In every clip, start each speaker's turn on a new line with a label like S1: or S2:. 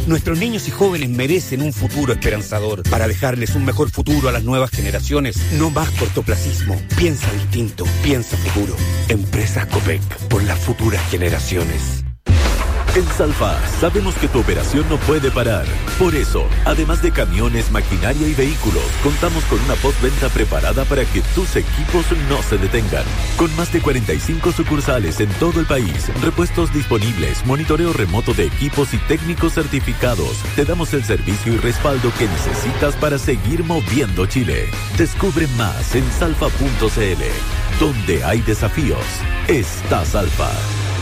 S1: Nuestros niños y jóvenes merecen un futuro esperanzador. Para dejarles un mejor futuro a las nuevas generaciones, no más cortoplacismo. Piensa distinto, piensa futuro. Empresas Copec, por las futuras generaciones.
S2: En Salfa sabemos que tu operación no puede parar. Por eso, además de camiones, maquinaria y vehículos, contamos con una postventa preparada para que tus equipos no se detengan. Con más de 45 sucursales en todo el país, repuestos disponibles, monitoreo remoto de equipos y técnicos certificados, te damos el servicio y respaldo que necesitas para seguir moviendo Chile. Descubre más en salfa.cl. Donde hay desafíos, está Salfa.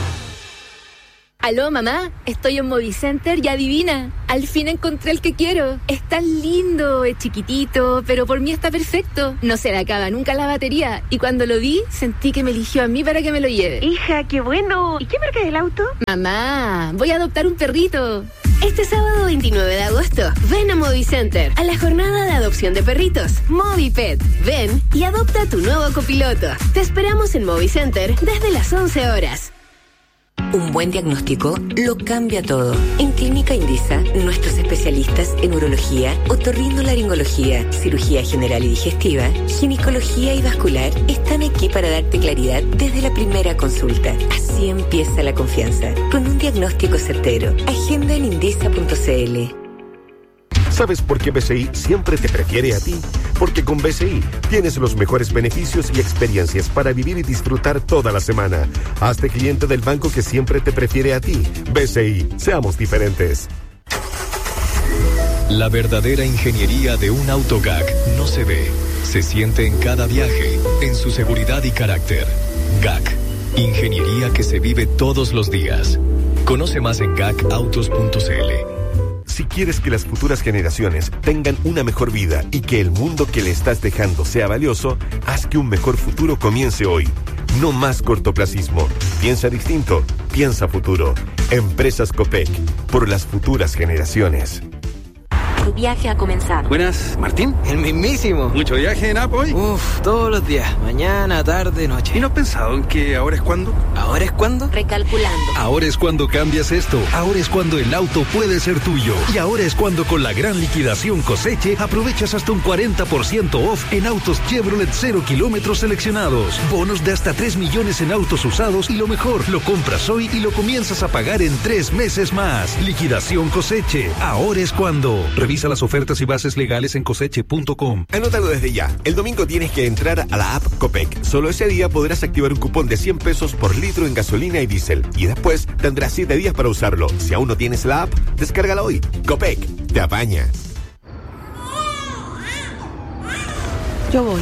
S3: Aló, mamá, estoy en Movicenter y adivina, al fin encontré el que quiero. Es tan lindo, es chiquitito, pero por mí está perfecto. No se le acaba nunca la batería y cuando lo vi, sentí que me eligió a mí para que me lo lleve.
S4: Hija, qué bueno. ¿Y qué marca es el auto?
S3: Mamá, voy a adoptar un perrito.
S5: Este sábado 29 de agosto, ven a Movicenter, a la jornada de adopción de perritos, MoviPet. Ven y adopta a tu nuevo copiloto. Te esperamos en Movicenter desde las 11 horas.
S6: Un buen diagnóstico lo cambia todo. En Clínica Indisa, nuestros especialistas en urología, otorrinolaringología, cirugía general y digestiva, ginecología y vascular están aquí para darte claridad desde la primera consulta. Así empieza la confianza, con un diagnóstico certero. Agenda en indisa.cl.
S7: ¿Sabes por qué BCI siempre te prefiere a ti? Porque con BCI tienes los mejores beneficios y experiencias para vivir y disfrutar toda la semana. Hazte cliente del banco que siempre te prefiere a ti. BCI, seamos diferentes.
S8: La verdadera ingeniería de un auto GAC no se ve, se siente en cada viaje, en su seguridad y carácter. GAC, ingeniería que se vive todos los días. Conoce más en gacautos.cl.
S7: Si quieres que las futuras generaciones tengan una mejor vida y que el mundo que le estás dejando sea valioso, haz que un mejor futuro comience hoy. No más cortoplacismo. Piensa distinto, piensa futuro. Empresas Copec, por las futuras generaciones.
S9: Tu viaje ha comenzado.
S10: Buenas, ¿Martín?
S11: El mismísimo.
S10: ¿Mucho viaje en App hoy?
S11: Todos los días. Mañana, tarde, noche.
S10: ¿Y no has pensado en que ahora es cuando?
S11: ¿Ahora es cuando?
S9: Recalculando.
S12: Ahora es cuando cambias esto. Ahora es cuando el auto puede ser tuyo. Y ahora es cuando con la gran liquidación Coseche aprovechas hasta un 40% off en autos Chevrolet 0 kilómetros seleccionados. Bonos de hasta 3 millones en autos usados y lo mejor, lo compras hoy y lo comienzas a pagar en 3 meses más. Liquidación Coseche. Ahora es cuando. Revisa las ofertas y bases legales en coseche.com.
S7: Anótalo desde ya. El domingo tienes que entrar a la app Copec. Solo ese día podrás activar un cupón de 100 pesos por litro en gasolina y diésel. Y después tendrás 7 días para usarlo. Si aún no tienes la app, descárgala hoy. Copec, te apaña.
S13: Yo voy.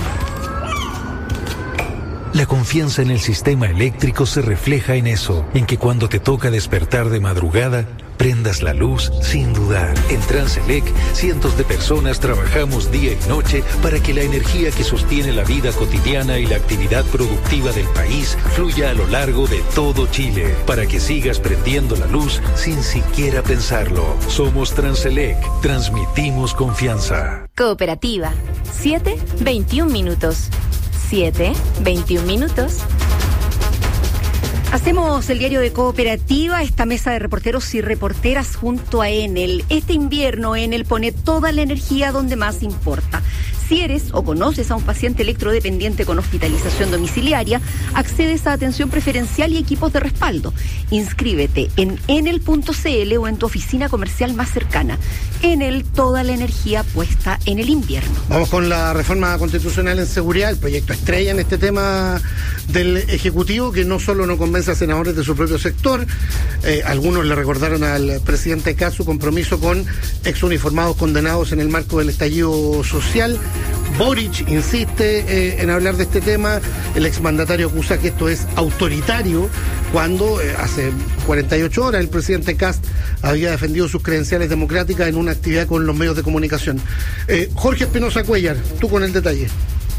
S12: La confianza en el sistema eléctrico se refleja en eso, en que cuando te toca despertar de madrugada, prendas la luz sin dudar. En Transelec, cientos de personas trabajamos día y noche para que la energía que sostiene la vida cotidiana y la actividad productiva del país fluya a lo largo de todo Chile, para que sigas prendiendo la luz sin siquiera pensarlo. Somos Transelec, transmitimos confianza.
S3: Cooperativa. 7:21 minutos. 7:21 minutos.
S13: Hacemos el diario de Cooperativa, esta mesa de reporteros y reporteras junto a Enel. Este invierno Enel pone toda la energía donde más importa. Si eres o conoces a un paciente electrodependiente con hospitalización domiciliaria, accedes a atención preferencial y equipos de respaldo. Inscríbete en enel.cl o en tu oficina comercial más cercana. Enel, toda la energía puesta en el invierno.
S14: Vamos con la reforma constitucional en seguridad, el proyecto estrella en este tema del Ejecutivo, que no solo no convence a senadores de su propio sector, algunos le recordaron al presidente Kast su compromiso con exuniformados condenados en el marco del estallido social. Boric insiste en hablar de este tema. El exmandatario acusa que esto es autoritario, cuando hace 48 horas el presidente Kast había defendido sus credenciales democráticas en una actividad con los medios de comunicación. Jorge Espinosa Cuellar, tú con el detalle.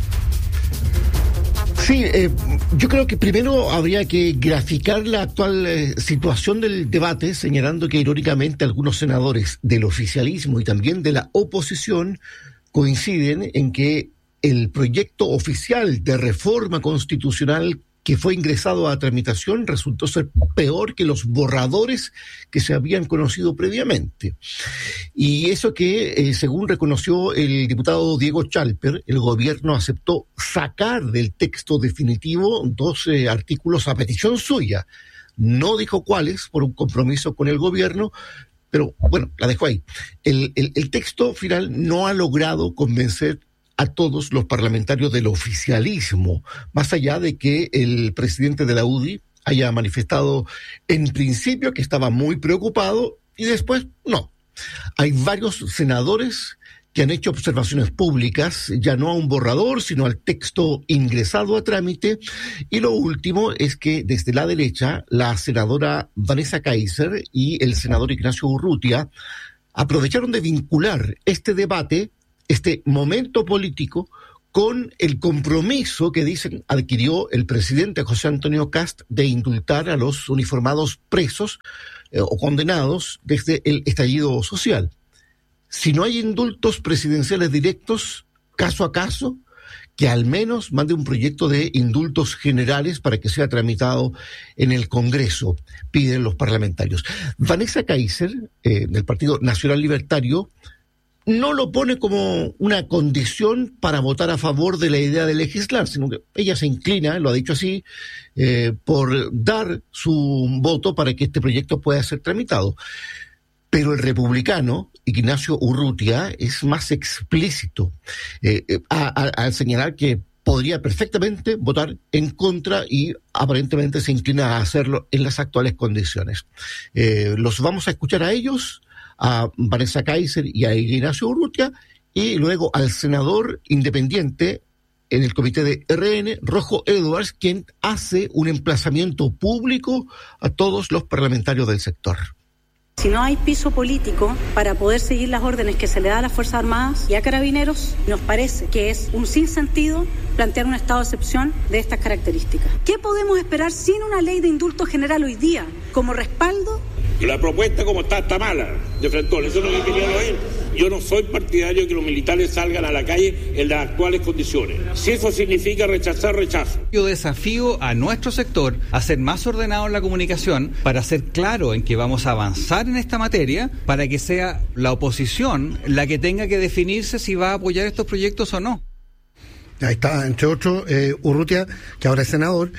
S15: Sí, yo creo que primero habría que graficar la actual situación del debate, señalando que irónicamente algunos senadores del oficialismo y también de la oposición coinciden en que el proyecto oficial de reforma constitucional que fue ingresado a tramitación resultó ser peor que los borradores que se habían conocido previamente. Y eso que, según reconoció el diputado Diego Chalper, el gobierno aceptó sacar del texto definitivo 12 artículos a petición suya. No dijo cuáles, por un compromiso con el gobierno, pero bueno, la dejó ahí. El texto final no ha logrado convencer a todos los parlamentarios del oficialismo, más allá de que el presidente de la UDI haya manifestado en principio que estaba muy preocupado y después no. Hay varios senadores que han hecho observaciones públicas, ya no a un borrador, sino al texto ingresado a trámite. Y lo último es que desde la derecha, la senadora Vanessa Kaiser y el senador Ignacio Urrutia aprovecharon de vincular este debate, este momento político, con el compromiso que dicen adquirió el presidente José Antonio Kast de indultar a los uniformados presos o condenados desde el estallido social. Si no hay indultos presidenciales directos, caso a caso, que al menos mande un proyecto de indultos generales para que sea tramitado en el Congreso, piden los parlamentarios. Vanessa Kaiser, del Partido Nacional Libertario, no lo pone como una condición para votar a favor de la idea de legislar, sino que ella se inclina, lo ha dicho así, por dar su voto para que este proyecto pueda ser tramitado. Pero el republicano, Ignacio Urrutia, es más explícito al señalar que podría perfectamente votar en contra y aparentemente se inclina a hacerlo en las actuales condiciones. Los vamos a escuchar a ellos, a Vanessa Kaiser y a Ignacio Urrutia, y luego al senador independiente en el comité de RN, Rojo Edwards, quien hace un emplazamiento público a todos los parlamentarios del sector.
S16: Si no hay piso político para poder seguir las órdenes que se le da a las Fuerzas Armadas y a Carabineros, nos parece que es un sinsentido plantear un estado de excepción de estas características. ¿Qué podemos esperar sin una ley de indulto general hoy día como respaldo?
S17: La propuesta como está mala, de Frentón, eso es lo que quería oír. Yo no soy partidario de que los militares salgan a la calle en las actuales condiciones. Si eso significa rechazar, rechazo.
S18: Yo desafío a nuestro sector a ser más ordenado en la comunicación para ser claro en que vamos a avanzar en esta materia para que sea la oposición la que tenga que definirse si va a apoyar estos proyectos o no.
S14: Ahí está, entre otros, Urrutia, que ahora es senador,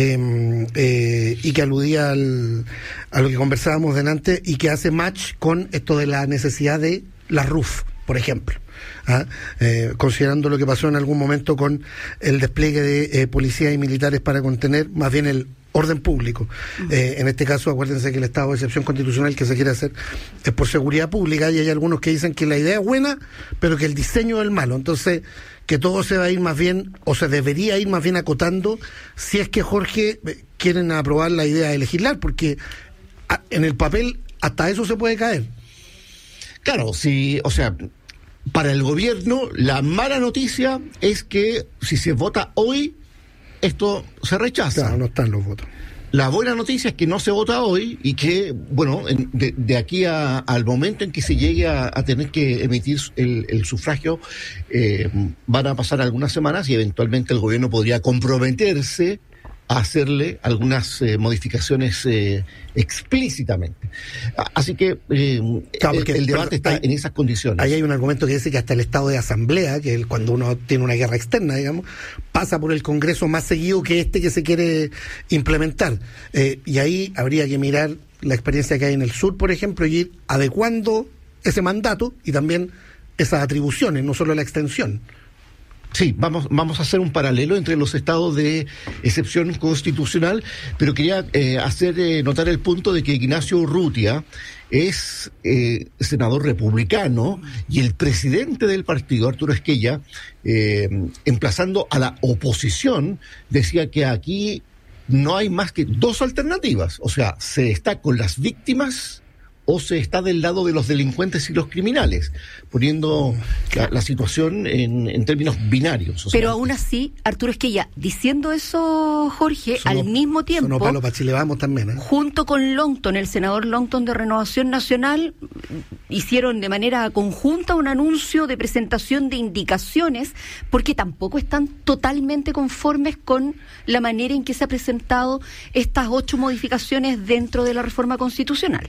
S14: y que aludía a lo que conversábamos delante y que hace match con esto de la necesidad de la RUF, por ejemplo. Considerando lo que pasó en algún momento con el despliegue de policías y militares para contener más bien el orden público. En este caso, acuérdense que el estado de excepción constitucional que se quiere hacer es por seguridad pública, y hay algunos que dicen que la idea es buena, pero que el diseño es el malo. Entonces, que todo se va a ir más bien, o se debería ir más bien acotando, si es que, Jorge, quieren aprobar la idea de legislar, porque en el papel hasta eso se puede caer.
S15: Claro, sí, o sea, para el gobierno la mala noticia es que si se vota hoy, esto se rechaza.
S14: Claro, no están los votos.
S15: La buena noticia es que no se vota hoy y que, bueno, de aquí al momento en que se llegue a tener que emitir el sufragio, van a pasar algunas semanas y eventualmente el gobierno podría comprometerse a hacerle algunas modificaciones explícitamente. Así que claro, el debate está en esas condiciones.
S14: Ahí hay un argumento que dice que hasta el estado de asamblea, que es cuando uno tiene una guerra externa, digamos, pasa por el Congreso más seguido que este que se quiere implementar. Y ahí habría que mirar la experiencia que hay en el sur, por ejemplo, y ir adecuando ese mandato y también esas atribuciones, no solo la extensión.
S15: Sí, vamos a hacer un paralelo entre los estados de excepción constitucional, pero quería hacer notar el punto de que Ignacio Urrutia es senador republicano y el presidente del partido, Arturo Esquella, emplazando a la oposición, decía que aquí no hay más que dos alternativas. O sea, se está con las víctimas o se está del lado de los delincuentes y los criminales, poniendo la situación en términos binarios.
S13: Pero aún así, Arturo Esquella, diciendo eso, Jorge, al mismo tiempo,
S14: palo para Chile Vamos también, ¿eh?
S13: Junto con Longton, el senador Longton de Renovación Nacional, hicieron de manera conjunta un anuncio de presentación de indicaciones, porque tampoco están totalmente conformes con la manera en que se ha presentado estas 8 modificaciones dentro de la reforma constitucional.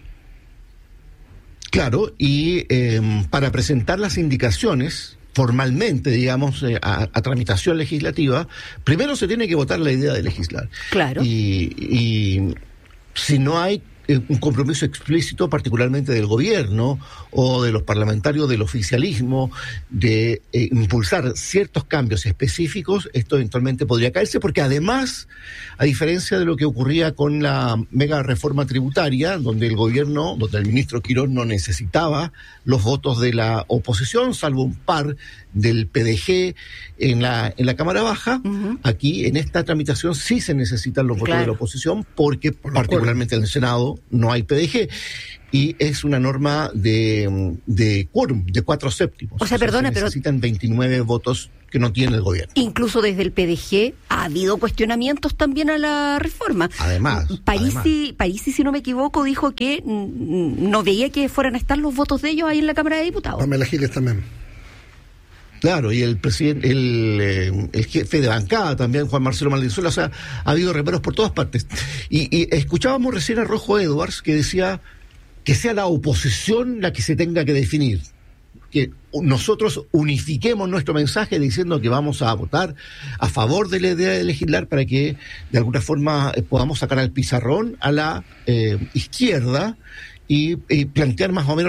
S15: Claro, y para presentar las indicaciones formalmente, digamos, a tramitación legislativa, primero se tiene que votar la idea de legislar.
S13: Claro.
S15: Y si no hay un compromiso explícito, particularmente del gobierno o de los parlamentarios del oficialismo, de impulsar ciertos cambios específicos, esto eventualmente podría caerse, porque además, a diferencia de lo que ocurría con la mega reforma tributaria, donde el gobierno, donde el ministro Quirós no necesitaba los votos de la oposición, salvo un par del PDG en la Cámara Baja, aquí en esta tramitación sí se necesitan los votos de la oposición, porque particularmente en el Senado no hay PDG. Y es una norma de quórum, de 4/7.
S13: O sea, perdona,
S15: pero necesitan 29 votos que no tiene el gobierno.
S13: Incluso desde el PDG ha habido cuestionamientos también a la reforma.
S15: Además.
S13: Parisi, si no me equivoco, dijo que no veía que fueran a estar los votos de ellos ahí en la Cámara de Diputados.
S14: Pamela Giles también.
S15: Claro, y el presidente, el jefe de bancada también, Juan Marcelo Maldizuela, o sea, ha habido reparos por todas partes. Y escuchábamos recién a Rojo Edwards que decía que sea la oposición la que se tenga que definir, que nosotros unifiquemos nuestro mensaje diciendo que vamos a votar a favor de la idea de legislar para que de alguna forma podamos sacar al pizarrón a la izquierda y plantear más o menos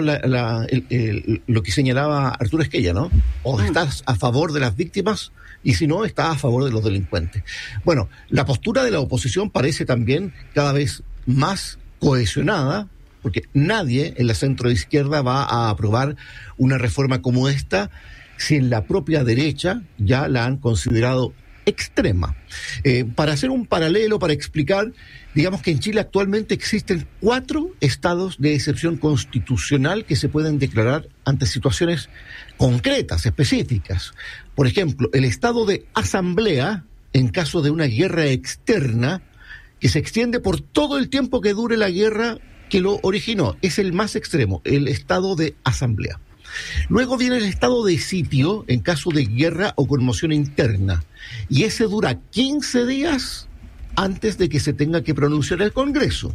S15: lo que señalaba Arturo Esquella, ¿no? O estás a favor de las víctimas y si no, estás a favor de los delincuentes. Bueno, la postura de la oposición parece también cada vez más cohesionada, porque nadie en la centroizquierda va a aprobar una reforma como esta si en la propia derecha ya la han considerado extrema. Para hacer un paralelo, para explicar, digamos que en Chile actualmente existen 4 estados de excepción constitucional que se pueden declarar ante situaciones concretas, específicas. Por ejemplo, el estado de asamblea en caso de una guerra externa que se extiende por todo el tiempo que dure la guerra que lo originó. Es el más extremo, el estado de asamblea. Luego viene el estado de sitio en caso de guerra o conmoción interna, y ese dura 15 días antes de que se tenga que pronunciar el Congreso.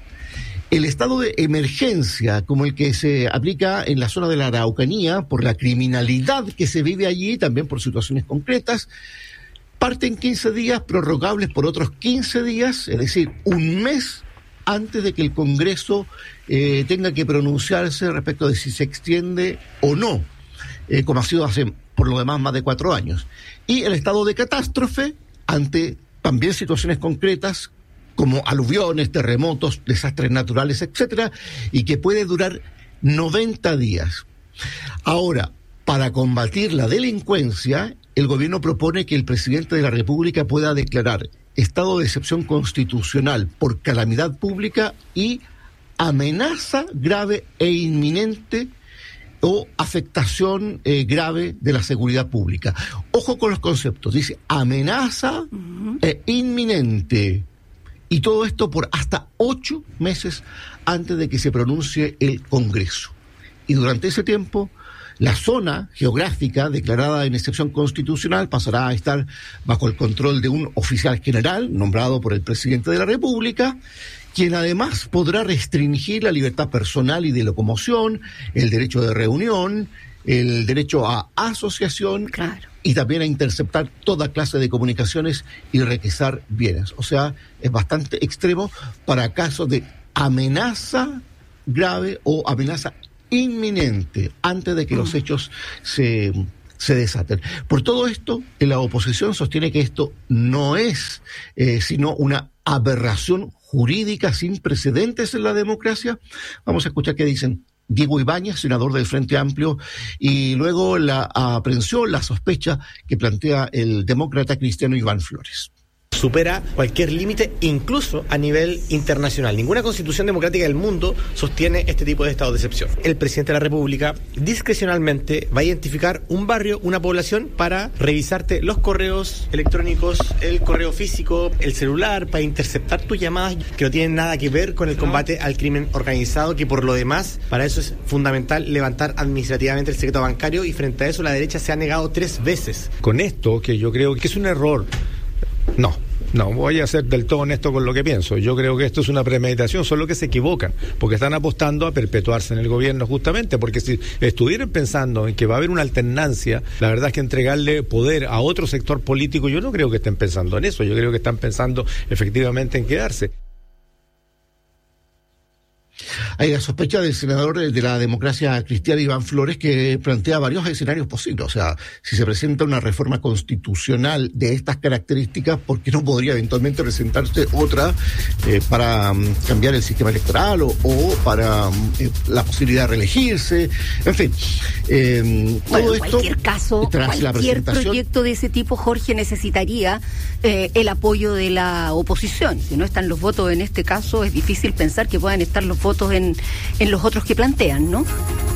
S15: El estado de emergencia, como el que se aplica en la zona de la Araucanía por la criminalidad que se vive allí, también por situaciones concretas, parte en 15 días, prorrogables por otros 15 días, es decir, un mes antes de que el Congreso tenga que pronunciarse respecto de si se extiende o no, como ha sido hace, por lo demás, más de 4 años. Y el estado de catástrofe, ante también situaciones concretas, como aluviones, terremotos, desastres naturales, etcétera, y que puede durar 90 días. Ahora, para combatir la delincuencia, el gobierno propone que el presidente de la República pueda declarar estado de excepción constitucional por calamidad pública y amenaza grave e inminente o afectación grave de la seguridad pública. Ojo con los conceptos, dice amenaza e inminente. Y todo esto por hasta 8 meses antes de que se pronuncie el Congreso. Y durante ese tiempo, la zona geográfica declarada en excepción constitucional pasará a estar bajo el control de un oficial general nombrado por el presidente de la República, quien además podrá restringir la libertad personal y de locomoción, el derecho de reunión, el derecho a asociación, claro, y también a interceptar toda clase de comunicaciones y requisar bienes. O sea, es bastante extremo para casos de amenaza grave o amenaza inminente antes de que los hechos se desaten. Por todo esto, la oposición sostiene que esto no es sino una aberración jurídica sin precedentes en la democracia. Vamos a escuchar qué dicen Diego Ibáñez, senador del Frente Amplio, y luego la aprehensión, la sospecha que plantea el demócrata cristiano Iván Flores.
S19: supera cualquier límite, incluso a nivel internacional. Ninguna constitución democrática del mundo sostiene este tipo de estado de excepción. El presidente de la República discrecionalmente va a identificar un barrio, una población, para revisarte los correos electrónicos, el correo físico, el celular, para interceptar tus llamadas que no tienen nada que ver con el combate al crimen organizado, que por lo demás, para eso es fundamental levantar administrativamente el secreto bancario, y frente a eso la derecha se ha negado 3 veces.
S20: Con esto, que yo creo que es un error, no, voy a ser del todo honesto con lo que pienso. Yo creo que esto es una premeditación, solo que se equivocan, porque están apostando a perpetuarse en el gobierno justamente, porque si estuvieran pensando en que va a haber una alternancia, la verdad es que entregarle poder a otro sector político, yo no creo que estén pensando en eso, yo creo que están pensando efectivamente en quedarse.
S15: Hay la sospecha del senador de la Democracia Cristiana, Iván Flores, que plantea varios escenarios posibles. O sea, si se presenta una reforma constitucional de estas características, ¿por qué no podría eventualmente presentarse otra para cambiar el sistema electoral o para la posibilidad de reelegirse? En fin, todo esto,
S13: en cualquier caso,
S15: tras la
S13: cualquier
S15: presentación,
S13: proyecto de ese tipo, Jorge, necesitaría el apoyo de la oposición. Si no están los votos en este caso, es difícil pensar que puedan estar los votos en los otros que plantean, ¿no?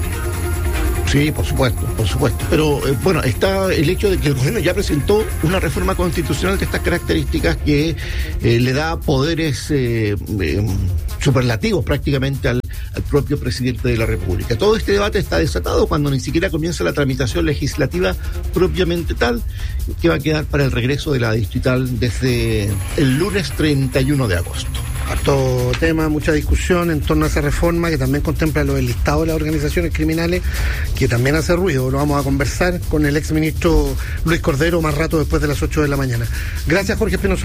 S15: Sí, por supuesto. Pero bueno, está el hecho de que el gobierno ya presentó una reforma constitucional de estas características que le da poderes superlativos prácticamente al propio presidente de la República. Todo este debate está desatado cuando ni siquiera comienza la tramitación legislativa propiamente tal, que va a quedar para el regreso de la distrital desde el lunes 31 de agosto.
S14: Harto tema, mucha discusión en torno a esa reforma que también contempla los listados de las organizaciones criminales, que también hace ruido. Lo vamos a conversar con el exministro Luis Cordero más rato después de las 8 de la mañana. Gracias, Jorge Espinosa.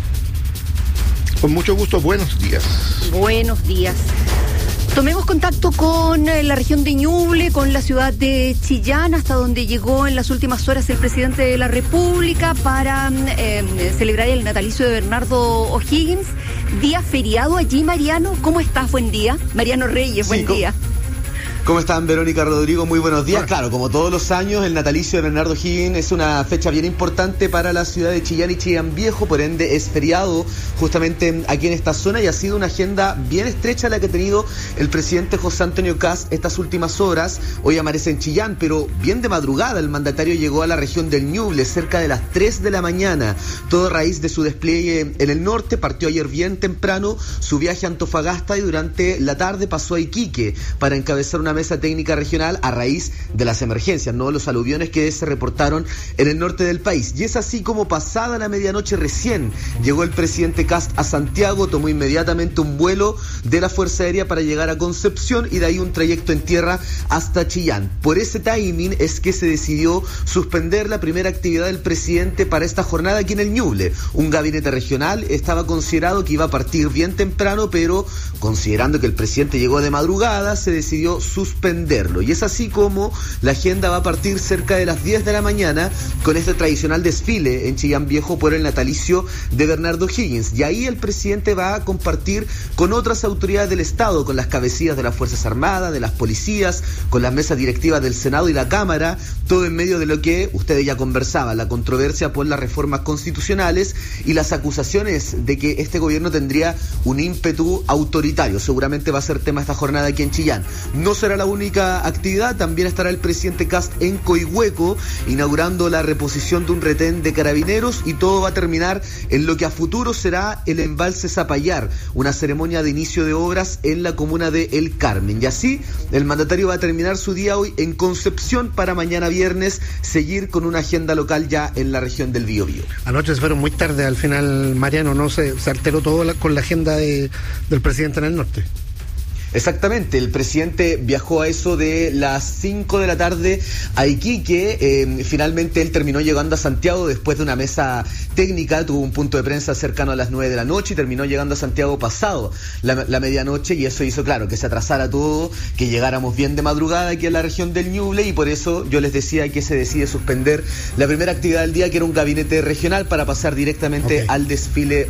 S15: Con mucho gusto, buenos días.
S13: Buenos días. Tomemos contacto con la región de Ñuble, con la ciudad de Chillán, hasta donde llegó en las últimas horas el presidente de la República para celebrar el natalicio de Bernardo O'Higgins. Día feriado allí, Mariano. ¿Cómo estás? Buen día. Mariano Reyes, buen día.
S21: ¿Cómo están, Verónica, Rodrigo? Muy buenos días. Claro, como todos los años, el natalicio de Bernardo O'Higgins es una fecha bien importante para la ciudad de Chillán y Chillán Viejo, por ende es feriado justamente aquí en esta zona, y ha sido una agenda bien estrecha la que ha tenido el presidente José Antonio Kast estas últimas horas. Hoy amanece en Chillán, pero bien de madrugada el mandatario llegó a la región del Ñuble cerca de las 3 de la mañana, todo a raíz de su despliegue en el norte. Partió ayer bien temprano su viaje a Antofagasta y durante la tarde pasó a Iquique para encabezar una mesa técnica regional a raíz de las emergencias, ¿no? Los aluviones que se reportaron en el norte del país. Y es así como pasada la medianoche recién llegó el presidente Kast a Santiago, tomó inmediatamente un vuelo de la Fuerza Aérea para llegar a Concepción y de ahí un trayecto en tierra hasta Chillán. Por ese timing es que se decidió suspender la primera actividad del presidente para esta jornada aquí en el Ñuble. Un gabinete regional estaba considerado que iba a partir bien temprano, pero considerando que el presidente llegó de madrugada, se decidió suspenderlo. Y es así como la agenda va a partir cerca de las 10 de la mañana con este tradicional desfile en Chillán Viejo por el natalicio de Bernardo O'Higgins. Y ahí el presidente va a compartir con otras autoridades del Estado, con las cabecillas de las Fuerzas Armadas, de las policías, con las mesas directivas del Senado y la Cámara, todo en medio de lo que ustedes ya conversaban, la controversia por las reformas constitucionales y las acusaciones de que este gobierno tendría un ímpetu autoritario. Seguramente va a ser tema esta jornada aquí en Chillán. No será la única actividad, también estará el presidente Kast en Coihueco inaugurando la reposición de un retén de carabineros, y todo va a terminar en lo que a futuro será el embalse Zapallar, una ceremonia de inicio de obras en la comuna de El Carmen. Y así el mandatario va a terminar su día hoy en Concepción para mañana viernes seguir con una agenda local ya en la región del Biobío.
S14: Anoche se fueron muy tarde, al final, Mariano, ¿no? Se alteró todo con la agenda del presidente en el norte.
S21: Exactamente, el presidente viajó a eso de las 5 de la tarde a Iquique. Finalmente él terminó llegando a Santiago después de una mesa técnica, tuvo un punto de prensa cercano a las 9 de la noche y terminó llegando a Santiago pasado la medianoche, y eso hizo, claro, que se atrasara todo, que llegáramos bien de madrugada aquí en la región del Ñuble, y por eso yo les decía que se decide suspender la primera actividad del día, que era un gabinete regional, para pasar directamente al desfile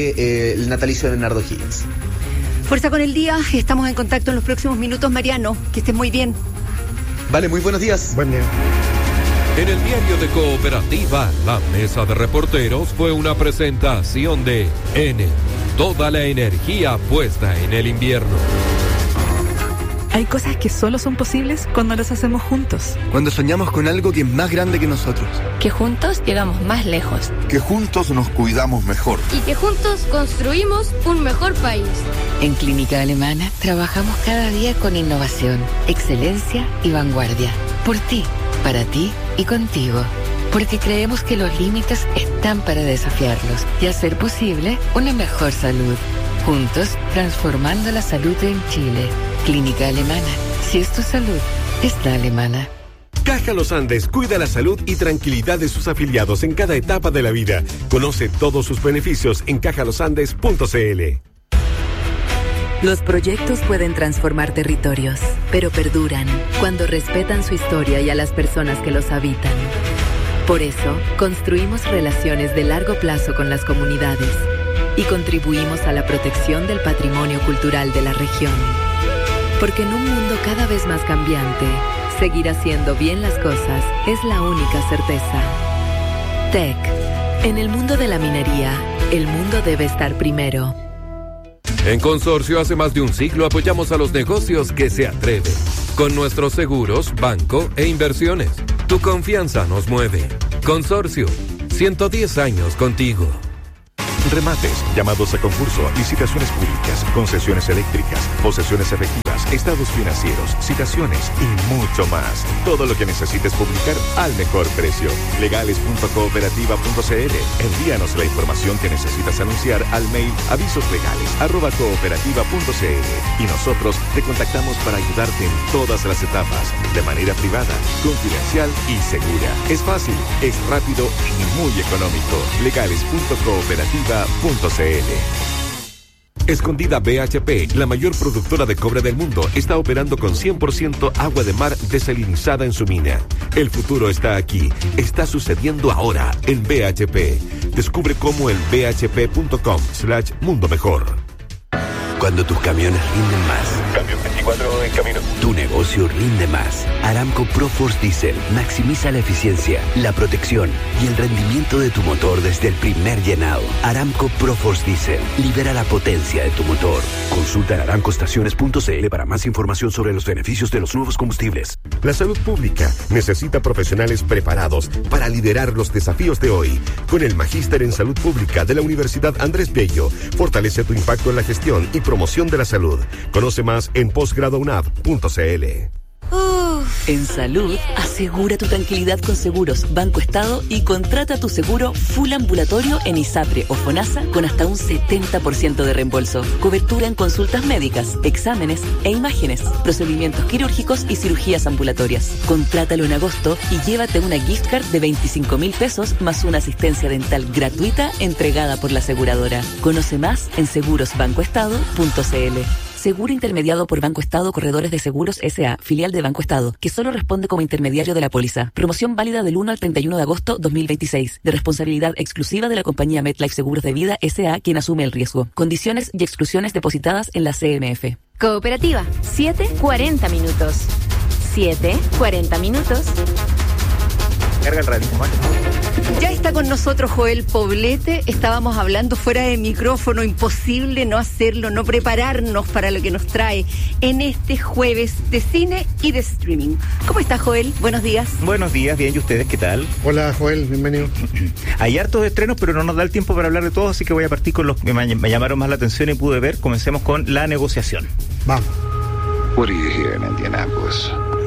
S21: del natalicio de Bernardo O'Higgins.
S13: Fuerza con el día, estamos en contacto en los próximos minutos, Mariano, que estés muy bien.
S21: Vale, muy buenos días.
S14: Buen día.
S1: En el diario de Cooperativa, la mesa de reporteros fue una presentación de Enel. Toda la energía puesta en el invierno.
S22: Hay cosas que solo son posibles cuando las hacemos juntos.
S23: Cuando soñamos con algo que es más grande que nosotros.
S24: Que juntos llegamos más lejos.
S25: Que juntos nos cuidamos mejor.
S26: Y que juntos construimos un mejor país.
S6: En Clínica Alemana trabajamos cada día con innovación, excelencia y vanguardia. Por ti, para ti y contigo. Porque creemos que los límites están para desafiarlos y hacer posible una mejor salud. Juntos, transformando la salud en Chile. Clínica Alemana. Si es tu salud, es la alemana.
S7: Caja Los Andes cuida la salud y tranquilidad de sus afiliados en cada etapa de la vida. Conoce todos sus beneficios en cajalosandes.cl.
S27: Los proyectos pueden transformar territorios, pero perduran cuando respetan su historia y a las personas que los habitan. Por eso, construimos relaciones de largo plazo con las comunidades y contribuimos a la protección del patrimonio cultural de la región. Porque en un mundo cada vez más cambiante, seguir haciendo bien las cosas es la única certeza. TEC. En el mundo de la minería, el mundo debe estar primero.
S1: En Consorcio hace más de un siglo apoyamos a los negocios que se atreven. Con nuestros seguros, banco e inversiones. Tu confianza nos mueve. Consorcio, 110 años contigo.
S7: Remates, llamados a concurso, licitaciones públicas, concesiones eléctricas, posesiones efectivas, estados financieros, citaciones y mucho más. Todo lo que necesites publicar al mejor precio. Legales.cooperativa.cl. Envíanos la información que necesitas anunciar al mail avisoslegales@cooperativa.cl y nosotros te contactamos para ayudarte en todas las etapas, de manera privada, confidencial y segura. Es fácil, es rápido y muy económico. Legales.cooperativa.cl. Escondida BHP, la mayor productora de cobre del mundo, está operando con 100% agua de mar desalinizada en su mina. El futuro está aquí, está sucediendo ahora en BHP. Descubre cómo en bhp.com/mundo mejor.
S28: Cuando tus camiones rinden más.
S7: Camión 24 en camino.
S28: Tu negocio rinde más. Aramco ProForce Diesel maximiza la eficiencia, la protección y el rendimiento de tu motor desde el primer llenado. Aramco ProForce Diesel libera la potencia de tu motor. Consulta en aramcoestaciones.cl para más información sobre los beneficios de los nuevos combustibles.
S7: La salud pública necesita profesionales preparados para liderar los desafíos de hoy. Con el Magíster en Salud Pública de la Universidad Andrés Bello, fortalece tu impacto en la gestión y promoción de la salud. Conoce más en posgradounab.cl.
S6: En salud, asegura tu tranquilidad con Seguros Banco Estado y contrata tu seguro full ambulatorio en ISAPRE o FONASA con hasta un 70% de reembolso. Cobertura en consultas médicas, exámenes e imágenes, procedimientos quirúrgicos y cirugías ambulatorias. Contrátalo en agosto y llévate una gift card de 25.000 pesos más una asistencia dental gratuita entregada por la aseguradora. Conoce más en segurosbancoestado.cl. Seguro intermediado por Banco Estado Corredores de Seguros S.A., filial de Banco Estado, que solo responde como intermediario de la póliza. Promoción válida del 1 al 31 de agosto 2026, de responsabilidad exclusiva de la compañía MetLife Seguros de Vida S.A., quien asume el riesgo. Condiciones y exclusiones depositadas en la CMF.
S26: Cooperativa, 7:40 minutos. 7:40 minutos.
S13: Carga el radio. Ya está con nosotros Joel Poblete. Estábamos hablando fuera de micrófono, imposible no hacerlo, no prepararnos para lo que nos trae en este jueves de cine y de streaming. ¿Cómo está Joel? Buenos días.
S29: Buenos días, bien, ¿y ustedes qué tal?
S14: Hola Joel, bienvenido.
S29: Hay hartos estrenos, pero no nos da el tiempo para hablar de todos, así que voy a partir con los que me llamaron más la atención y pude ver. Comencemos con La Negociación.
S14: Vamos.
S30: What do you hear in Indianapolis?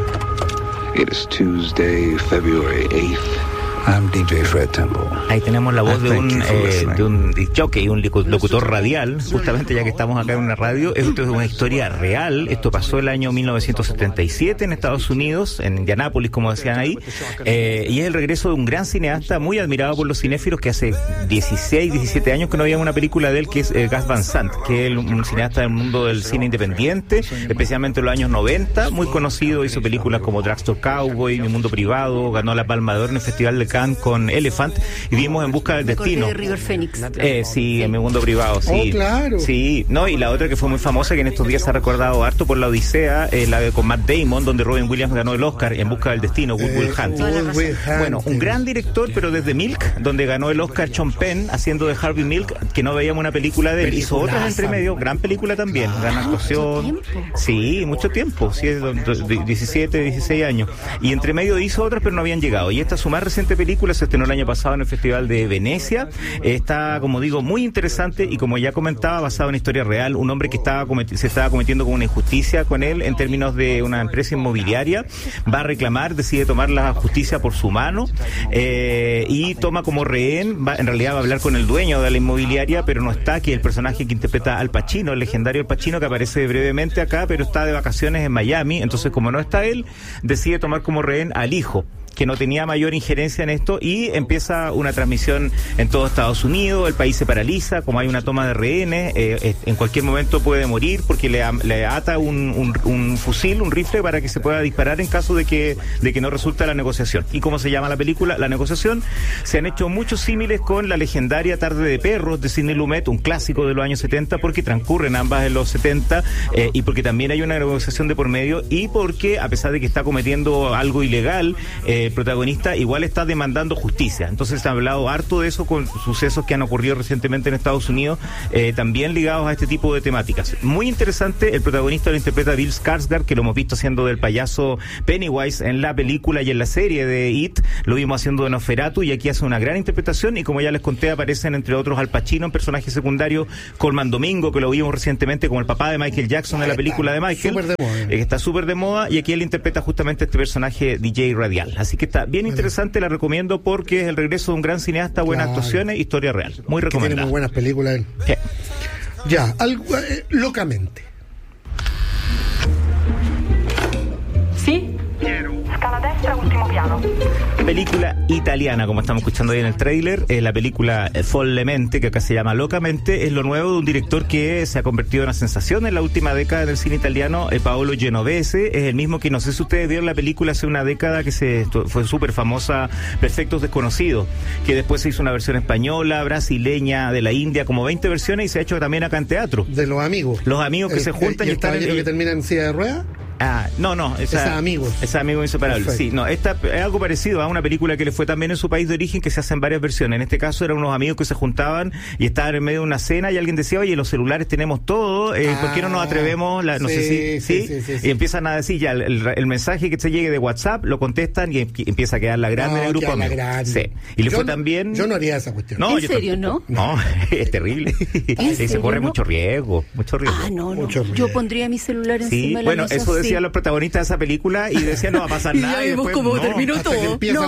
S30: It is Tuesday, February 8th. I'm DJ Fred Temple.
S29: Ahí tenemos la voz de un jockey, un locutor radial, justamente ya que estamos acá en una radio. Esto es una historia real. Esto pasó el año 1977 en Estados Unidos, en Indianápolis, como decían ahí. Y es el regreso de un gran cineasta muy admirado por los cinéfilos, que hace 16, 17 años que no había una película de él, que es Gus Van Sant, que es un cineasta del mundo del cine independiente, especialmente en los años 90, muy conocido. Hizo películas como Drugstore Cowboy, Mi Mundo Privado, ganó la Palma de Oro en el Festival de Cannes con Elephant, y vimos En busca del destino.
S13: De River Phoenix.
S29: Sí, en Mi mundo privado, sí.
S14: Oh, claro.
S29: Sí, no, y la otra que fue muy famosa, que en estos días se ha recordado harto por La Odisea, la de con Matt Damon, donde Robin Williams ganó el Oscar, En busca del destino, Good Will Hunting. Bueno, un gran director, pero desde Milk, donde ganó el Oscar Sean Penn, haciendo de Harvey Milk, que no veíamos una película de él. Hizo otras entre medio, gran película también, gran actuación. Sí, mucho tiempo, sí, 17, 16 años. Y entre medio hizo otras, pero no habían llegado. Y esta, su más reciente película, se estrenó el año pasado en el Festival de Venecia. Está, como digo, muy interesante, y como ya comentaba, basado en historia real. Un hombre que se estaba cometiendo como una injusticia con él en términos de una empresa inmobiliaria. Va a reclamar, decide tomar la justicia por su mano, y toma como rehén, en realidad va a hablar con el dueño de la inmobiliaria, pero no está, que es el personaje que interpreta Al Pacino, el legendario Al Pacino, que aparece brevemente acá, pero está de vacaciones en Miami. Entonces, como no está él, decide tomar como rehén al hijo, que no tenía mayor injerencia en esto, y empieza una transmisión en todo Estados Unidos. El país se paraliza, como hay una toma de rehenes, en cualquier momento puede morir porque le ata un fusil, un rifle, para que se pueda disparar en caso de que no resulta la negociación. ¿Y cómo se llama la película? La negociación. Se han hecho muchos símiles con la legendaria Tarde de Perros de Sidney Lumet, un clásico de los años 70, porque transcurren ambas en los 70, y porque también hay una negociación de por medio, y porque, a pesar de que está cometiendo algo ilegal, el protagonista igual está demandando justicia. Entonces se ha hablado harto de eso con sucesos que han ocurrido recientemente en Estados Unidos, también ligados a este tipo de temáticas. Muy interesante. El protagonista lo interpreta Bill Skarsgård, que lo hemos visto haciendo del payaso Pennywise en la película y en la serie de It. Lo vimos haciendo de Nosferatu, y aquí hace una gran interpretación, y como ya les conté, aparecen entre otros Al Pacino en personaje secundario, Colman Domingo, que lo vimos recientemente como el papá de Michael Jackson en la película de Michael, está súper de moda, y aquí él interpreta justamente este personaje DJ Radial. Así que está bien interesante, la recomiendo porque es el regreso de un gran cineasta, buenas actuaciones, historia real. Muy recomendada.
S14: Tiene muy buenas películas. Ya, locamente.
S2: ¿Sí? Scala destra, último piano.
S29: Película italiana, como estamos escuchando ahí en el tráiler. La película Follemente, que acá se llama Locamente, es lo nuevo de un director que se ha convertido en una sensación en la última década del cine italiano, Paolo Genovese. Es el mismo que, no sé si ustedes vieron la película hace una década que fue súper famosa, Perfectos Desconocidos, que después se hizo una versión española, brasileña, de la India, como 20 versiones, y se ha hecho también acá en teatro.
S14: De los amigos.
S29: Los amigos que se juntan
S14: y están en que termina en silla de ruedas.
S29: No, esa amigos inseparables. Sí, no, esta es algo parecido a una película que le fue también en su país de origen, que se hacen varias versiones. En este caso eran unos amigos que se juntaban y estaban en medio de una cena, y alguien decía, oye, los celulares tenemos todo, ¿por qué no nos atrevemos? No sé si y empiezan a decir ya el mensaje que se llegue de WhatsApp, lo contestan, y empieza a quedar la grande en el grupo. Sí. Y le fue también.
S14: Yo no haría esa cuestión.
S13: ¿En serio, no?
S29: No, es terrible. Se corre mucho riesgo.
S13: No. Yo pondría mi celular encima de la mesa.
S29: Eso decían los protagonistas de esa película, y decían no va a pasar nada.
S13: Y después cómo terminó todo.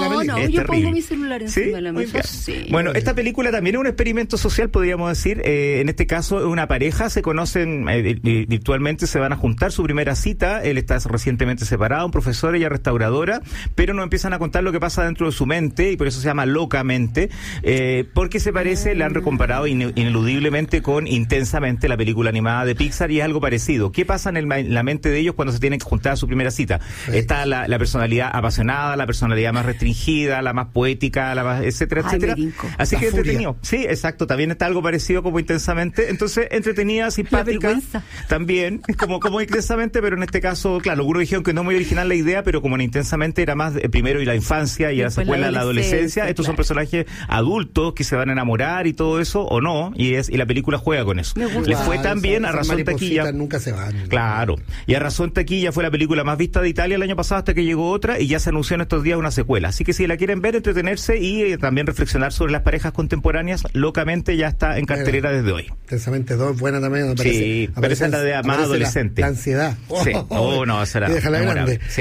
S13: Yo pongo mi celular encima de la mesa.
S29: Bueno, esta película también es un experimento social, podríamos decir. En este caso, una pareja se conocen virtualmente, se van a juntar, su primera cita. Él está recientemente separado, un profesor, ella restauradora, pero no empiezan a contar lo que pasa dentro de su mente, y por eso se llama Locamente, porque se parece, la han comparado ineludiblemente con Intensamente, la película animada de Pixar, y es algo parecido. ¿Qué pasa en la mente de ellos cuando se tienen que juntar a su primera cita? Está la personalidad apasionada, la personalidad más restringida, la más poética, la más etcétera. Así que entretenido. Sí, exacto, también está algo parecido como Intensamente. Entonces, entretenida, simpática. También, como Intensamente, pero en este caso, claro, algunos dijeron que no es muy original la idea, pero como en Intensamente era más primero y la infancia, y la secuela la adolescencia, estos son personajes adultos que se van a enamorar y todo eso, o no, y la película juega con eso. Le fue tan bien, a razón taquilla.
S14: Nunca se van.
S29: Claro. Y a razón taquilla fue la película más vista de Italia el año pasado, hasta que llegó otra, y ya se anunció en estos días una secuela. Así que si la quieren ver, entretenerse y también reflexionar sobre las parejas contemporáneas, Locamente ya está en cartelera desde hoy.
S14: Intensamente 2, buena también.
S29: Sí, parece la de más adolescente.
S14: La ansiedad.
S29: Sí. No, esa era.
S14: Déjala grande. Sí.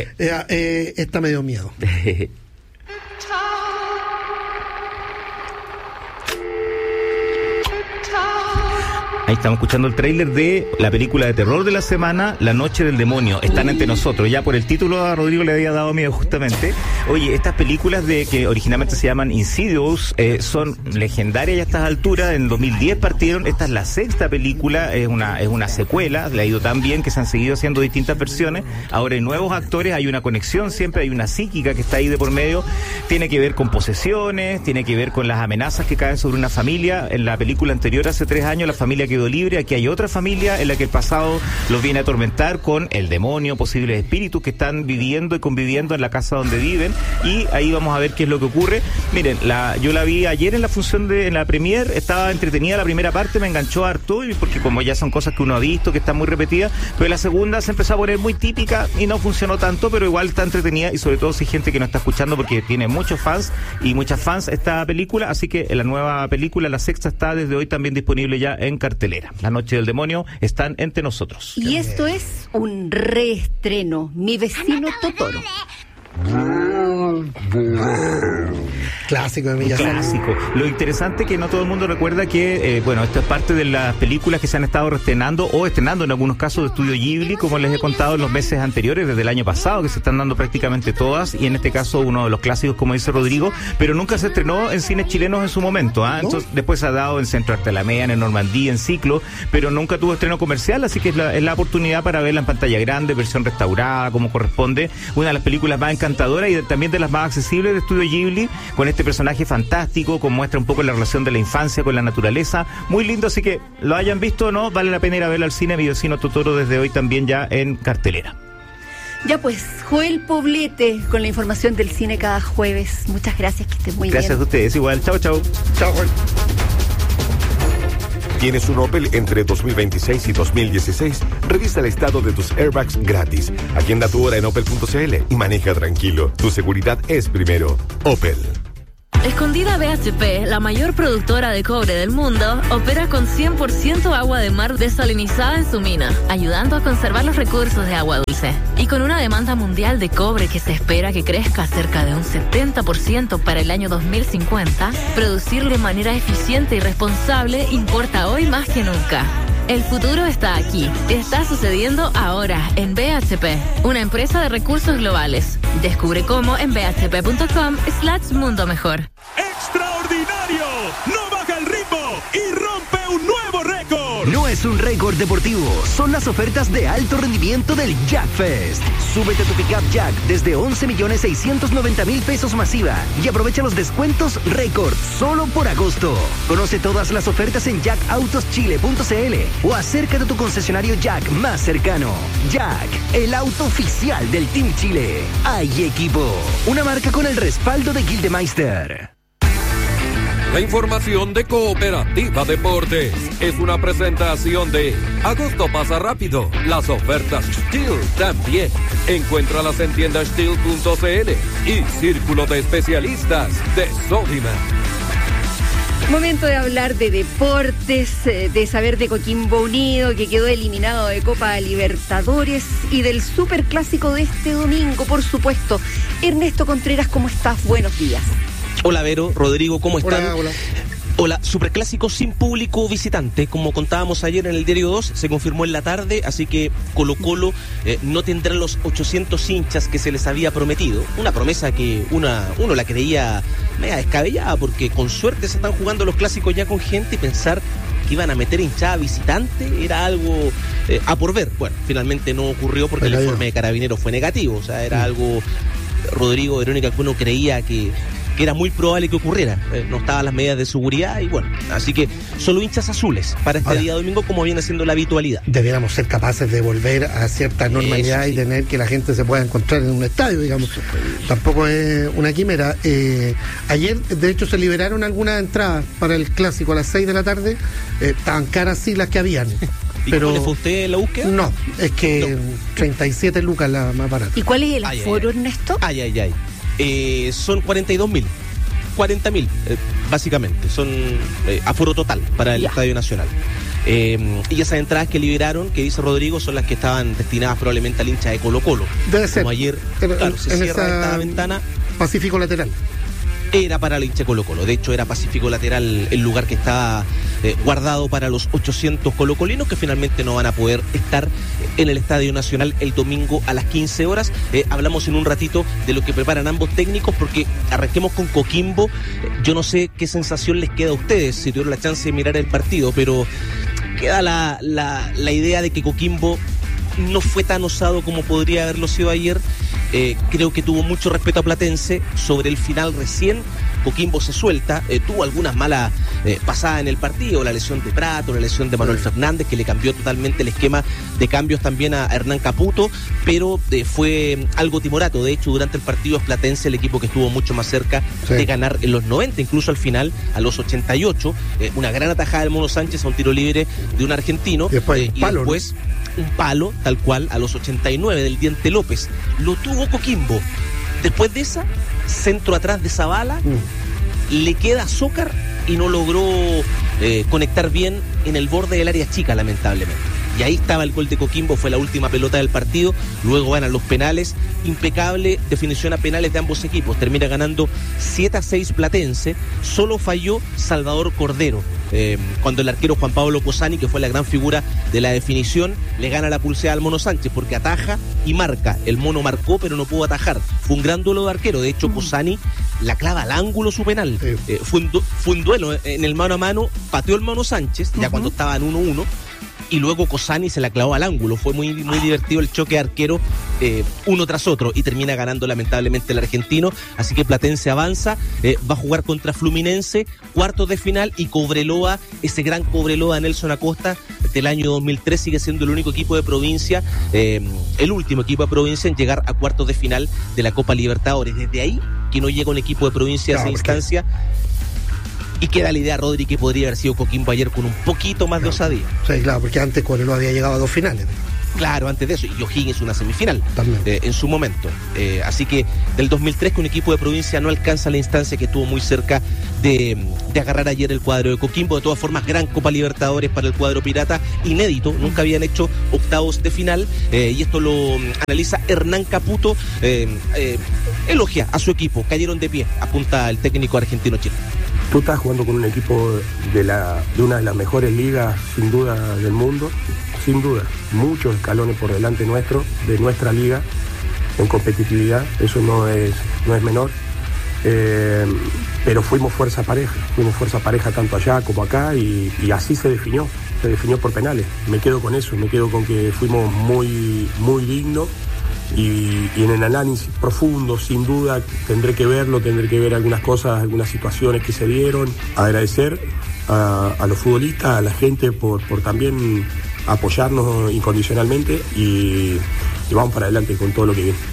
S14: Esta me dio miedo.
S29: Ahí estamos escuchando el tráiler de la película de terror de la semana, La Noche del Demonio. Están entre nosotros. Ya por el título a Rodrigo le había dado miedo justamente. Oye, estas películas que originalmente se llaman Insidious son legendarias a estas alturas. En 2010 partieron. Esta es la sexta película. Es una secuela. Le ha ido tan bien que se han seguido haciendo distintas versiones. Ahora hay nuevos actores. Hay una conexión siempre. Hay una psíquica que está ahí de por medio. Tiene que ver con posesiones. Tiene que ver con las amenazas que caen sobre una familia. En la película anterior, hace 3 años, la familia quedó libre. Aquí hay otra familia en la que el pasado los viene a atormentar con el demonio, posibles espíritus que están viviendo y conviviendo en la casa donde viven, y ahí vamos a ver qué es lo que ocurre. Miren, yo la vi ayer en la función en la premier, estaba entretenida la primera parte, me enganchó harto, porque como ya son cosas que uno ha visto, que están muy repetidas, pero la segunda se empezó a poner muy típica y no funcionó tanto, pero igual está entretenida, y sobre todo si hay gente que no está escuchando, porque tiene muchos fans y muchas fans esta película, así que la nueva película, la sexta, está desde hoy también disponible ya en cartelera. La Noche del Demonio, están entre nosotros.
S13: Y esto es un reestreno, Mi Vecino Totoro.
S14: Clásico de Miyazaki.
S29: Clásico. Lo interesante que no todo el mundo recuerda que, esto es parte de las películas que se han estado reestrenando o estrenando en algunos casos de Estudio Ghibli, como les he contado en los meses anteriores, desde el año pasado, que se están dando prácticamente todas, y en este caso uno de los clásicos, como dice Rodrigo, pero nunca se estrenó en cines chilenos en su momento, ¿no? Entonces, después se ha dado en Centro Arte Alameda, en Normandía, en Ciclo, pero nunca tuvo estreno comercial, así que es la oportunidad para verla en pantalla grande, versión restaurada, como corresponde. Una de las películas más encantadoras y también de las más accesibles de Estudio Ghibli, con este personaje fantástico, que muestra un poco la relación de la infancia con la naturaleza. Muy lindo, así que lo hayan visto o no, vale la pena ir a verlo al cine. Mi Vecino Totoro desde hoy también ya en cartelera.
S13: Ya pues, Joel Poblete con la información del cine cada jueves. Muchas gracias, que estés muy bien.
S29: Gracias a ustedes, igual. Chao, chao.
S14: Chao, Joel.
S7: ¿Tienes un Opel entre 2026 y 2016? Revisa el estado de tus airbags gratis. Agenda tu hora en opel.cl y maneja tranquilo. Tu seguridad es primero. Opel.
S3: Escondida BHP, la mayor productora de cobre del mundo, opera con 100% agua de mar desalinizada en su mina, ayudando a conservar los recursos de agua dulce. Y con una demanda mundial de cobre que se espera que crezca cerca de un 70% para el año 2050, producirlo de manera eficiente y responsable importa hoy más que nunca. El futuro está aquí. Está sucediendo ahora en BHP, una empresa de recursos globales. Descubre cómo en bhp.com/mundo mejor.
S4: ¡Extraordinario! ¡No baja el ritmo y rompe un nuevo récord!
S5: No es un récord deportivo, son las ofertas de alto rendimiento del Jack Fest. Súbete a tu pickup Jack desde 11.690.000 pesos masiva y aprovecha los descuentos récord solo por agosto. Conoce todas las ofertas en jackautoschile.cl o acércate a tu concesionario Jack más cercano. Jack, el auto oficial del Team Chile. Hay equipo, una marca con el respaldo de Gildemeister.
S1: La información de Cooperativa Deportes es una presentación de Agosto pasa rápido. Las ofertas Steel también. Encuéntralas en tiendas Steel.cl y Círculo de Especialistas de Sodimac.
S13: Momento de hablar de deportes, de saber de Coquimbo Unido, que quedó eliminado de Copa Libertadores, y del superclásico de este domingo, por supuesto. Ernesto Contreras, ¿cómo estás? Buenos días.
S8: Hola Vero, Rodrigo, ¿cómo están?
S14: Hola.
S8: Hola, superclásico sin público visitante, como contábamos ayer en el Diario 2, se confirmó en la tarde, así que Colo-Colo no tendrá los 800 hinchas que se les había prometido, una promesa que uno la creía media descabellada, porque con suerte se están jugando los clásicos ya con gente, y pensar que iban a meter hinchada visitante era algo a por ver. Bueno, finalmente no ocurrió porque el informe de Carabineros fue negativo, o sea, era algo, Rodrigo, Verónica, que uno creía que era muy probable que ocurriera. No estaban las medidas de seguridad y bueno, así que solo hinchas azules para este día domingo, como viene siendo la habitualidad.
S14: Debiéramos ser capaces de volver a cierta normalidad. Eso, sí. Y tener que la gente se pueda encontrar en un estadio, digamos. Tampoco es una quimera. Ayer, de hecho, se liberaron algunas entradas para el clásico a las 6 de la tarde. Estaban caras sí las que habían.
S8: ¿Y cómo le fue a usted la búsqueda?
S14: No, es que 37 lucas la más barata.
S13: ¿Y cuál es el aforo, Ernesto?
S8: Son 42.000, 40.000, básicamente, son aforo total para el Estadio Nacional. Y esas entradas que liberaron, que dice Rodrigo, son las que estaban destinadas probablemente al hincha de Colo-Colo.
S14: Debe ser.
S8: Como ayer, se cierra esta ventana.
S14: Pacífico lateral.
S8: Era para el hincha de Colo-Colo, de hecho era Pacífico lateral el lugar que estaba guardado para los 800 colocolinos que finalmente no van a poder estar en el Estadio Nacional el domingo a las 15 horas. Hablamos en un ratito de lo que preparan ambos técnicos, porque arranquemos con Coquimbo. Yo no sé qué sensación les queda a ustedes si tuvieron la chance de mirar el partido, pero queda la idea de que Coquimbo no fue tan osado como podría haberlo sido ayer. Creo que tuvo mucho respeto a Platense. Sobre el final recién Coquimbo se suelta, tuvo algunas malas pasadas en el partido, la lesión de Prato, la lesión de Manuel Fernández, que le cambió totalmente el esquema de cambios también a Hernán Caputo, pero fue algo timorato. De hecho, durante el partido es Platense el equipo que estuvo mucho más cerca de ganar en los 90, incluso al final, a los 88, una gran atajada del Mono Sánchez a un tiro libre de un argentino, y después un palo, tal cual, a los 89 del Diente López. Lo tuvo Coquimbo. Después de esa, centro atrás de Zavala, le queda a Zócar y no logró conectar bien en el borde del área chica, lamentablemente. Y ahí estaba el gol de Coquimbo, fue la última pelota del partido. Luego van a los penales, impecable definición a penales de ambos equipos. Termina ganando 7-6 Platense. Solo falló Salvador Cordero, cuando el arquero Juan Pablo Cosani, que fue la gran figura de la definición, le gana la pulseada al Mono Sánchez, porque ataja y marca. El Mono marcó, pero no pudo atajar. Fue un gran duelo de arquero. De hecho, Cosani la clava al ángulo su penal. Fue un duelo en el mano a mano. Pateó el Mono Sánchez, ya cuando estaban 1-1. Y luego Cosani se la clavó al ángulo. Fue muy divertido el choque arquero, uno tras otro, y termina ganando lamentablemente el argentino. Así que Platense avanza, va a jugar contra Fluminense, cuartos de final, y Cobreloa, ese gran Cobreloa Nelson Acosta del año 2003, sigue siendo el único equipo de provincia, el último equipo de provincia en llegar a cuartos de final de la Copa Libertadores. Desde ahí que no llega un equipo de provincia a esa instancia. Y queda la idea, Rodri, que podría haber sido Coquimbo ayer con un poquito más de osadía.
S14: Sí, claro, porque antes Cobreloa había llegado a 2 finales.
S8: Claro, antes de eso, y O'Higgins una semifinal en su momento. Así que del 2003 que un equipo de provincia no alcanza la instancia, que estuvo muy cerca de agarrar ayer el cuadro de Coquimbo. De todas formas, gran Copa Libertadores para el cuadro pirata, inédito, nunca habían hecho octavos de final, y esto lo analiza Hernán Caputo, elogia a su equipo, cayeron de pie, apunta el técnico argentino chileno.
S9: Tú estás jugando con un equipo de una de las mejores ligas, sin duda, del mundo, sin duda, muchos escalones por delante nuestro, de nuestra liga, en competitividad, eso no es menor, pero fuimos fuerza pareja tanto allá como acá, y así se definió por penales. Me quedo con eso, me quedo con que fuimos muy, muy dignos. Y en el análisis profundo, sin duda, tendré que ver algunas cosas, algunas situaciones que se dieron. Agradecer a los futbolistas, a la gente por también apoyarnos incondicionalmente, y vamos para adelante con todo lo que viene.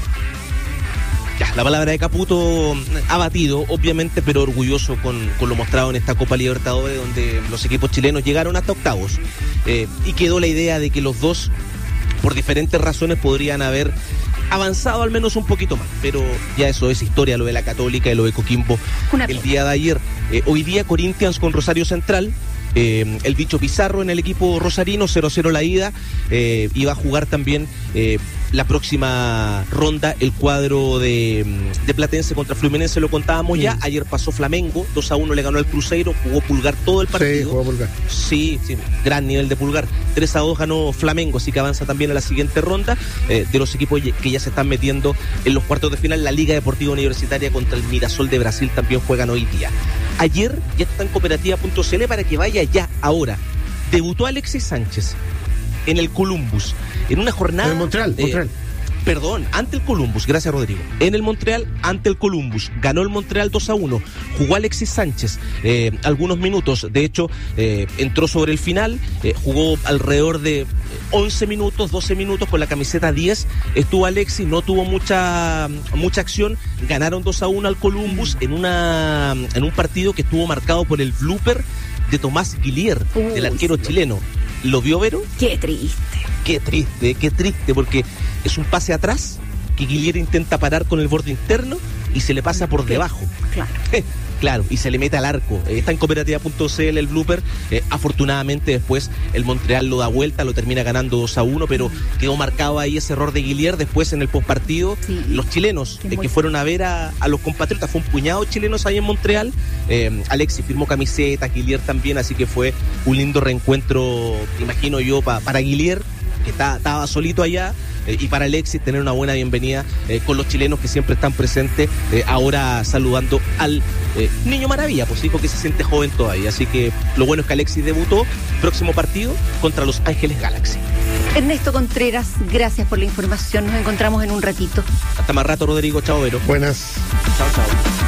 S8: Ya, la palabra de Caputo, abatido, obviamente, pero orgulloso con lo mostrado en esta Copa Libertadores, donde los equipos chilenos llegaron hasta octavos. Y quedó la idea de que los dos, por diferentes razones, podrían haber avanzado al menos un poquito más, pero ya eso es historia, lo de la Católica y lo de Coquimbo el día de ayer. Hoy día Corinthians con Rosario Central, el bicho Pizarro en el equipo rosarino, 0-0 la ida, y va a jugar también la próxima ronda el cuadro de Platense contra Fluminense, lo contábamos ya. Ayer pasó Flamengo, 2-1 le ganó al Cruzeiro, jugó Pulgar todo el partido.
S14: Sí, jugó Pulgar.
S8: Sí, gran nivel de Pulgar. 3-2 ganó Flamengo, así que avanza también a la siguiente ronda, de los equipos que ya se están metiendo en los cuartos de final. La Liga Deportiva Universitaria contra el Mirasol de Brasil también juegan hoy día. Ayer ya está en cooperativa.cl para que vaya ya ahora. Debutó Alexis Sánchez en el Columbus, en una jornada...
S14: En el Montreal.
S8: Perdón, ante el Columbus, gracias Rodrigo. En el Montreal, ante el Columbus. Ganó el Montreal 2-1. Jugó Alexis Sánchez algunos minutos. De hecho, entró sobre el final. Jugó alrededor de 11 minutos, 12 minutos con la camiseta 10. Estuvo Alexis, no tuvo mucha acción. Ganaron 2-1 al Columbus en un partido que estuvo marcado por el blooper de Tomás Guillier, del arquero chileno. ¿Lo vio, Vero?
S13: Qué triste, porque es un pase atrás que Guillier intenta parar con el borde interno y se le pasa por debajo. Claro.
S8: Claro, y se le mete al arco. Está en cooperativa.cl el blooper. Afortunadamente después el Montreal lo da vuelta, lo termina ganando 2-1, pero quedó marcado ahí ese error de Guillier. Después en el postpartido, los chilenos que fueron a ver a los compatriotas, fue un puñado de chilenos ahí en Montreal. Alexis firmó camiseta, Guillier también, así que fue un lindo reencuentro, imagino yo, para Guillier, que estaba solito allá, y para Alexis tener una buena bienvenida con los chilenos que siempre están presentes, ahora saludando al Niño Maravilla, pues dijo que se siente joven todavía, así que lo bueno es que Alexis debutó, próximo partido contra Los Ángeles Galaxy.
S13: Ernesto Contreras, gracias por la información, nos encontramos en un ratito.
S8: Hasta más rato, Rodrigo, chao, Vero.
S14: Buenas.
S8: Chao, chao.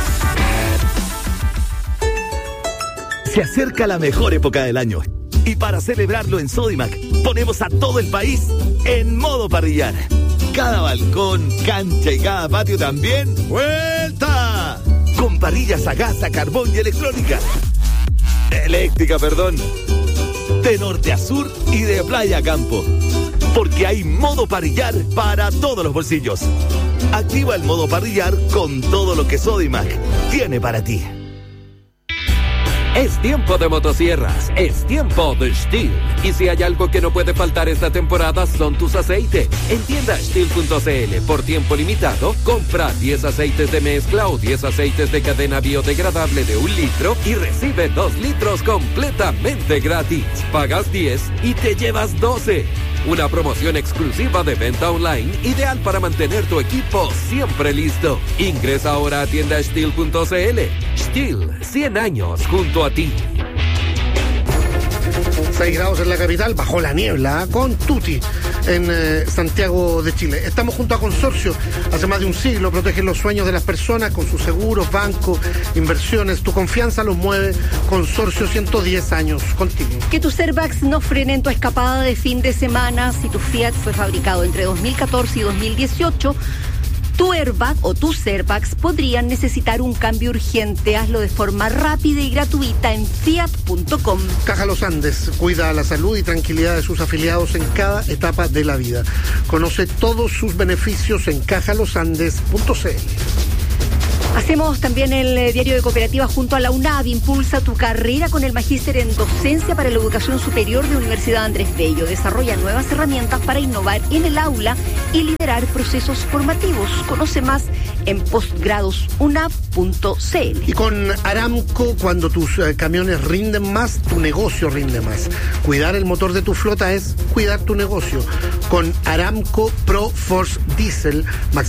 S10: Se acerca la mejor época del año. Y para celebrarlo en Sodimac, ponemos a todo el país en modo parrillar. Cada balcón, cancha y cada patio también, ¡vuelta! Con parrillas a gas, a carbón y electrónica. Eléctrica, perdón. De norte a sur y de playa a campo. Porque hay modo parrillar para todos los bolsillos. Activa el modo parrillar con todo lo que Sodimac tiene para ti.
S1: Es tiempo de motosierras, es tiempo de Stihl. Y si hay algo que no puede faltar esta temporada son tus aceites. En tienda Stihl.cl, por tiempo limitado, compra 10 aceites de mezcla o 10 aceites de cadena biodegradable de 1 litro y recibe 2 litros completamente gratis. Pagas 10 y te llevas 12. Una promoción exclusiva de venta online, ideal para mantener tu equipo siempre listo. Ingresa ahora a tienda Stihl.cl. Stihl, 100 años junto a ti.
S14: 6 grados en la capital, bajo la niebla, con Tuti en Santiago de Chile. Estamos junto a Consorcio. Hace más de un siglo protegen los sueños de las personas con sus seguros, bancos, inversiones. Tu confianza los mueve. Consorcio, 110 años contigo.
S13: Que tus airbags no frenen tu escapada de fin de semana. Si tu Fiat fue fabricado entre 2014 y 2018, tu airbag o tus airbags podrían necesitar un cambio urgente. Hazlo de forma rápida y gratuita en fiat.com.
S14: Caja Los Andes cuida la salud y tranquilidad de sus afiliados en cada etapa de la vida. Conoce todos sus beneficios en cajalosandes.cl.
S13: Hacemos también el diario de cooperativa junto a la UNAV. Impulsa tu carrera con el magíster en docencia para la educación superior de Universidad Andrés Bello. Desarrolla nuevas herramientas para innovar en el aula y liderar procesos formativos. Conoce más en postgradosunav.cl.
S14: Y con Aramco, cuando tus camiones rinden más, tu negocio rinde más. Cuidar el motor de tu flota es cuidar tu negocio. Con Aramco Pro Force Diesel,